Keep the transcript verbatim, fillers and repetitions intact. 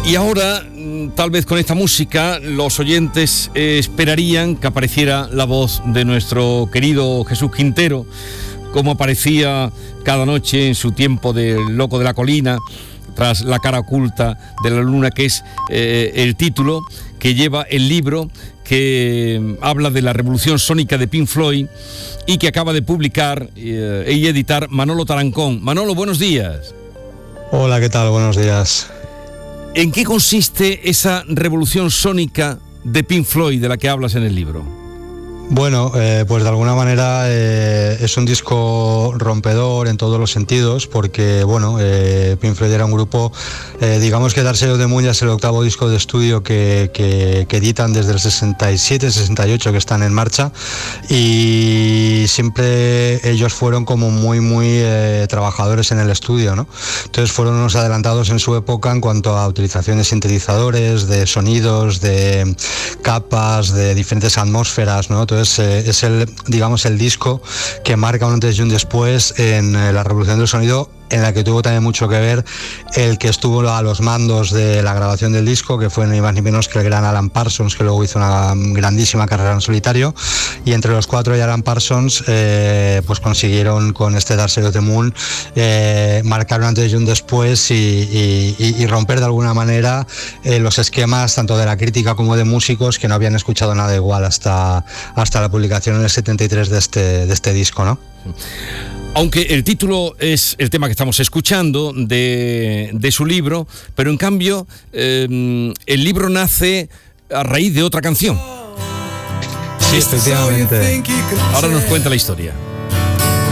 Y ahora, tal vez con esta música, los oyentes eh, esperarían que apareciera la voz de nuestro querido Jesús Quintero, como aparecía cada noche en su tiempo de Loco de la Colina, tras La cara oculta de la luna, que es eh, el título que lleva el libro que habla de la revolución sónica de Pink Floyd y que acaba de publicar eh, y editar Manolo Tarancón. Manolo, buenos días. Hola, ¿qué tal? Buenos días. ¿En qué consiste esa revolución sónica de Pink Floyd de la que hablas en el libro? Bueno, eh, pues de alguna manera eh, es un disco rompedor en todos los sentidos, porque bueno, eh, Pink Floyd era un grupo, eh, digamos que Dark Side of the Moon ya es el octavo disco de estudio que, que, que editan desde el sesenta y siete, sesenta y ocho que están en marcha, y siempre ellos fueron como muy muy eh, trabajadores en el estudio, ¿no? Entonces fueron unos adelantados en su época en cuanto a utilización de sintetizadores, de sonidos, de capas, de diferentes atmósferas, ¿no? Entonces, es el, digamos, el disco que marca un antes y un después en la revolución del sonido, en la que tuvo también mucho que ver el que estuvo a los mandos de la grabación del disco, que fue ni más ni menos que el gran Alan Parsons, que luego hizo una grandísima carrera en solitario, y entre los cuatro y Alan Parsons eh, pues consiguieron con este Dark Side of the Moon eh, marcar un antes y un después y, y, y romper de alguna manera eh, los esquemas tanto de la crítica como de músicos que no habían escuchado nada igual hasta, hasta la publicación en el setenta y tres de este, de este disco, ¿no? Aunque el título es el tema que estamos escuchando de, de su libro, pero en cambio eh, el libro nace a raíz de otra canción. Sí, efectivamente. Ahora nos cuenta la historia.